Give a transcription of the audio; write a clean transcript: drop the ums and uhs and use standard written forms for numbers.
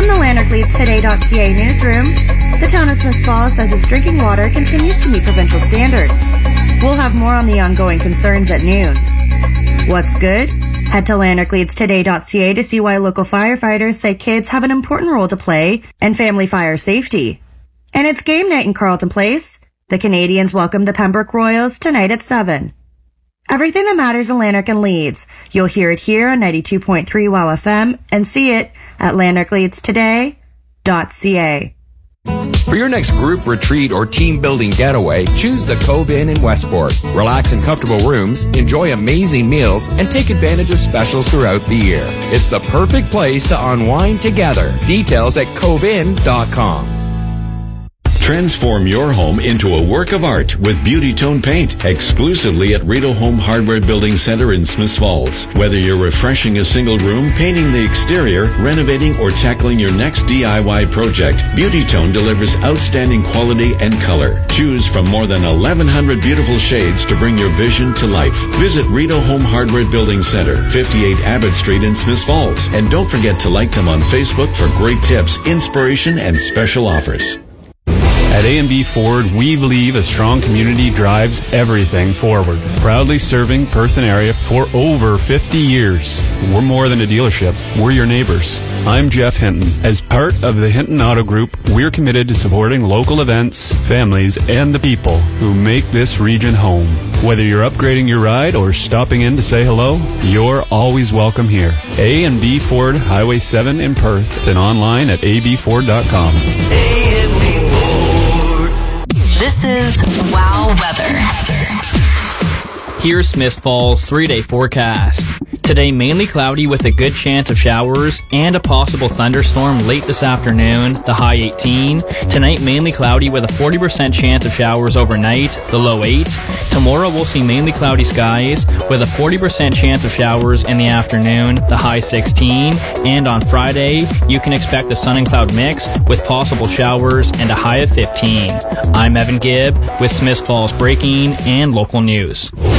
From the LanarkLeadsToday.ca newsroom, the town of Smiths Falls says its drinking water continues to meet provincial standards. We'll have more on the ongoing concerns at noon. What's good? Head to LanarkLeadsToday.ca to see why local firefighters say kids have an important role to play in family fire safety. And it's game night in Carleton Place. The Canadians welcome the Pembroke Royals tonight at 7. Everything that matters in Lanark and Leeds. You'll hear it here on 92.3 WOW FM and see it at LanarkLeadsToday.ca. For your next group retreat or team building getaway, choose the Cove Inn in Westport. Relax in comfortable rooms, enjoy amazing meals, and take advantage of specials throughout the year. It's the perfect place to unwind together. Details at coveinn.com. Transform your home into a work of art with Beauty Tone Paint, exclusively at Rideau Home Hardware Building Center in Smiths Falls. Whether you're refreshing a single room, painting the exterior, renovating, or tackling your next DIY project, Beauty Tone delivers outstanding quality and color. Choose from more than 1,100 beautiful shades to bring your vision to life. Visit Rideau Home Hardware Building Center, 58 Abbott Street in Smiths Falls. And don't forget to like them on Facebook for great tips, inspiration, and special offers. At A&B Ford, we believe a strong community drives everything forward. Proudly serving Perth and area for over 50 years. We're more than a dealership. We're your neighbors. I'm Jeff Hinton. As part of the Hinton Auto Group, we're committed to supporting local events, families, and the people who make this region home. Whether you're upgrading your ride or stopping in to say hello, you're always welcome here. A&B Ford, Highway 7 in Perth, and online at abford.com. This is WOW Weather. Here's Smiths Falls' 3-day forecast. Today, mainly cloudy with a good chance of showers and a possible thunderstorm late this afternoon, the high 18. Tonight, mainly cloudy with a 40% chance of showers overnight, the low 8. Tomorrow, we'll see mainly cloudy skies with a 40% chance of showers in the afternoon, the high 16. And on Friday, you can expect a sun and cloud mix with possible showers and a high of 15. I'm Evan Gibb with Smiths Falls Breaking and Local News.